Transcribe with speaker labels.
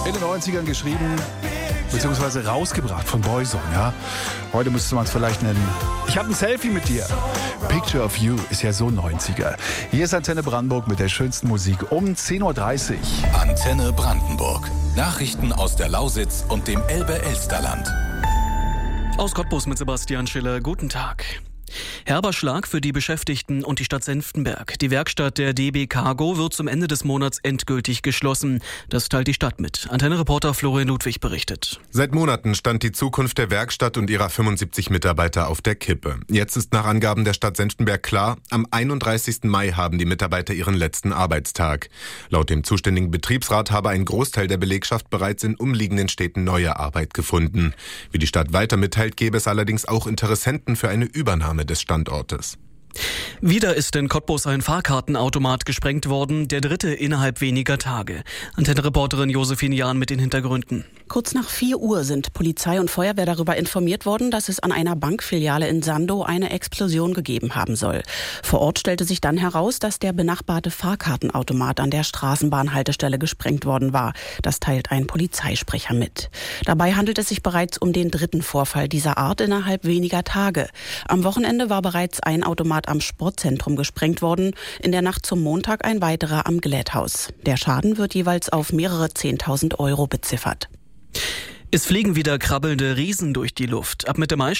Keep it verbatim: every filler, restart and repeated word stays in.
Speaker 1: In den neunzigern geschrieben, beziehungsweise rausgebracht von Boyzone, ja. Heute müsste man es vielleicht nennen. Ich habe ein Selfie mit dir. Picture of You ist ja so neunziger. Hier ist Antenne Brandenburg mit der schönsten Musik um zehn Uhr dreißig.
Speaker 2: Antenne Brandenburg. Nachrichten aus der Lausitz und dem Elbe-Elsterland.
Speaker 3: Aus Cottbus mit Sebastian Schiller. Guten Tag. Herber Schlag für die Beschäftigten und die Stadt Senftenberg. Die Werkstatt der D B Cargo wird zum Ende des Monats endgültig geschlossen. Das teilt die Stadt mit. Antenne-Reporter Florian Ludwig berichtet.
Speaker 4: Seit Monaten stand die Zukunft der Werkstatt und ihrer fünfundsiebzig Mitarbeiter auf der Kippe. Jetzt ist nach Angaben der Stadt Senftenberg klar, am einunddreißigsten Mai haben die Mitarbeiter ihren letzten Arbeitstag. Laut dem zuständigen Betriebsrat habe ein Großteil der Belegschaft bereits in umliegenden Städten neue Arbeit gefunden. Wie die Stadt weiter mitteilt, gäbe es allerdings auch Interessenten für eine Übernahme des Standortes.
Speaker 3: Wieder ist in Cottbus ein Fahrkartenautomat gesprengt worden, der dritte innerhalb weniger Tage. Antenne-Reporterin Josephine Jahn mit den Hintergründen.
Speaker 5: Kurz nach vier Uhr sind Polizei und Feuerwehr darüber informiert worden, dass es an einer Bankfiliale in Sandow eine Explosion gegeben haben soll. Vor Ort stellte sich dann heraus, dass der benachbarte Fahrkartenautomat an der Straßenbahnhaltestelle gesprengt worden war. Das teilt ein Polizeisprecher mit. Dabei handelt es sich bereits um den dritten Vorfall dieser Art innerhalb weniger Tage. Am Wochenende war bereits ein Automat am Sportzentrum gesprengt worden, in der Nacht zum Montag ein weiterer am Glätthaus. Der Schaden wird jeweils auf mehrere zehntausend Euro beziffert.
Speaker 3: Es fliegen wieder krabbelnde Riesen durch die Luft. Ab Mitte Mai